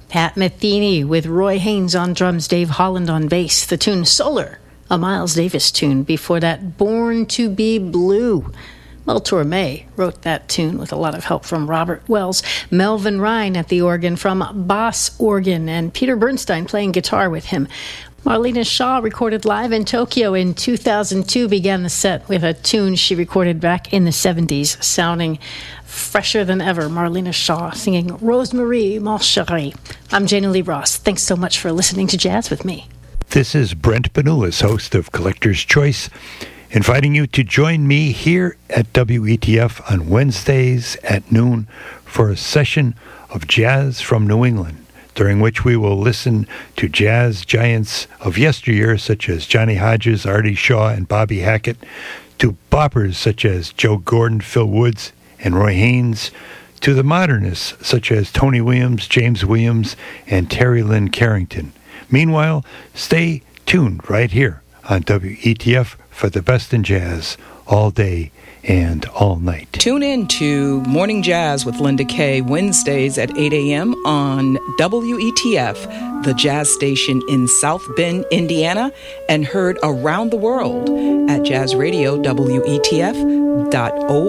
Pat Metheny with Roy Haynes on drums, Dave Holland on bass. The tune Solar, a Miles Davis tune. Before that, Born to Be Blue. Mel Torme wrote that tune with a lot of help from Robert Wells. Melvin Ryan at the organ from Boss Organ, and Peter Bernstein playing guitar with him. Marlena Shaw, recorded live in Tokyo in 2002, began the set with a tune she recorded back in the 70s, sounding fresher than ever. Marlena Shaw singing Rosemary, Mon Chéri. I'm Jana Lee Ross. Thanks so much for listening to Jazz with me. This is Brent Benulis, host of Collector's Choice, inviting you to join me here at WETF on Wednesdays at noon for a session of jazz from New England, during which we will listen to jazz giants of yesteryear such as Johnny Hodges, Artie Shaw, and Bobby Hackett, to boppers such as Joe Gordon, Phil Woods, and Roy Haynes, to the modernists such as Tony Williams, James Williams, and Terry Lynn Carrington. Meanwhile, stay tuned right here on WETF for the best in jazz all day and all night. Tune in to Morning Jazz with Linda Kay, Wednesdays at 8 a.m. on WETF, the jazz station in South Bend, Indiana, and heard around the world at jazzradio.wetf.org.